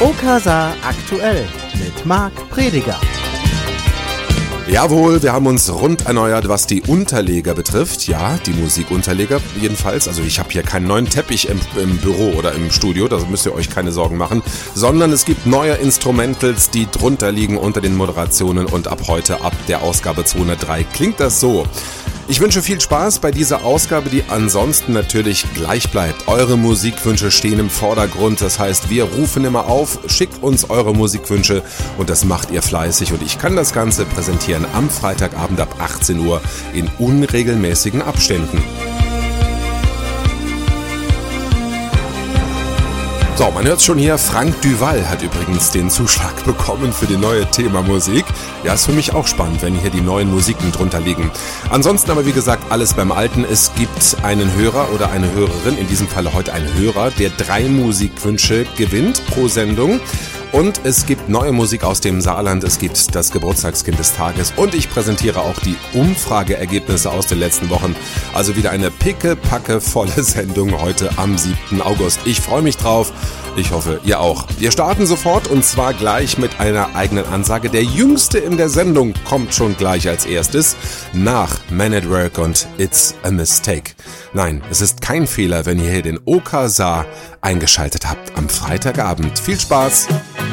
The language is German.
Okasa aktuell mit Marc Prediger. Jawohl, wir haben uns rund erneuert, was die Unterleger betrifft. Ja, die Musikunterleger jedenfalls. Also ich habe hier keinen neuen Teppich im Büro oder im Studio, da müsst ihr euch keine Sorgen machen. Sondern es gibt neue Instrumentals, die drunter liegen unter den Moderationen. Und ab heute, ab der Ausgabe 203, klingt das so. Ich wünsche viel Spaß bei dieser Ausgabe, die ansonsten natürlich gleich bleibt. Eure Musikwünsche stehen im Vordergrund, das heißt, wir rufen immer auf, schickt uns eure Musikwünsche und das macht ihr fleißig und ich kann das Ganze präsentieren am Freitagabend ab 18 Uhr in unregelmäßigen Abständen. So, man hört schon hier, Frank Duval hat übrigens den Zuschlag bekommen für die neue Thema Musik. Ja, ist für mich auch spannend, wenn hier die neuen Musiken drunter liegen. Ansonsten aber wie gesagt, alles beim Alten. Es gibt einen Hörer oder eine Hörerin, in diesem Falle heute ein Hörer, der 3 Musikwünsche gewinnt pro Sendung. Und es gibt neue Musik aus dem Saarland, es gibt das Geburtstagskind des Tages und ich präsentiere auch die Umfrageergebnisse aus den letzten Wochen. Also wieder eine pickepackevolle Sendung heute am 7. August. Ich freue mich drauf, ich hoffe, ihr auch. Wir starten sofort und zwar gleich mit einer eigenen Ansage. Der Jüngste in der Sendung kommt schon gleich als erstes nach Man at Work und It's a Mistake. Nein, es ist kein Fehler, wenn ihr hier den Okasa eingeschaltet habt am Freitagabend. Viel Spaß!